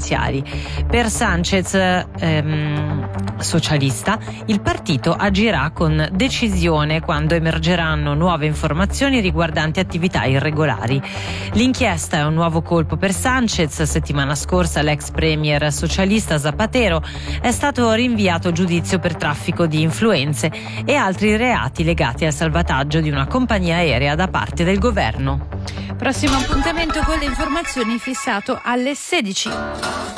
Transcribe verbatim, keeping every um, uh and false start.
giudiziari. Per Sanchez, ehm, socialista, il partito agirà con decisione quando emergeranno nuove informazioni riguardanti attività irregolari. L'inchiesta è un nuovo colpo per Sanchez. Settimana scorsa l'ex premier socialista Zapatero è stato rinviato a giudizio per traffico di influenze e altri reati legati al salvataggio di una compagnia aerea da parte del governo. Prossimo appuntamento con le informazioni fissato alle sedici.